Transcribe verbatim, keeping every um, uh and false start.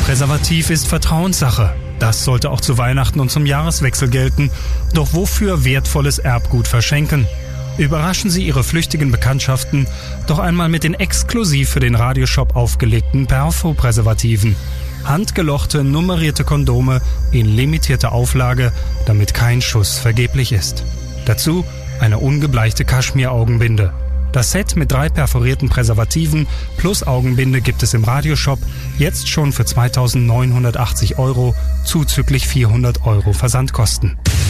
Präservativ ist Vertrauenssache. Das sollte auch zu Weihnachten und zum Jahreswechsel gelten. Doch wofür wertvolles Erbgut verschenken? Überraschen Sie Ihre flüchtigen Bekanntschaften doch einmal mit den exklusiv für den Radioshop aufgelegten Perfo-Präservativen. Handgelochte, nummerierte Kondome in limitierter Auflage, damit kein Schuss vergeblich ist. Dazu eine ungebleichte Kaschmir-Augenbinde. Das Set mit drei perforierten Präservativen plus Augenbinde gibt es im Radioshop jetzt schon für zweitausendneunhundertachtzig Euro zuzüglich vierhundert Euro Versandkosten.